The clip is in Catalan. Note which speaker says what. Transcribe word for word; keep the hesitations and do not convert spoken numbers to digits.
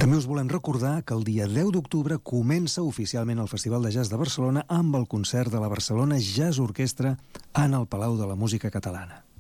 Speaker 1: També us volem recordar que el dia deu d'octubre comença oficialment el Festival de Jazz de Barcelona amb el concert de la Barcelona Jazz Orquestra en el Palau de la Música Catalana.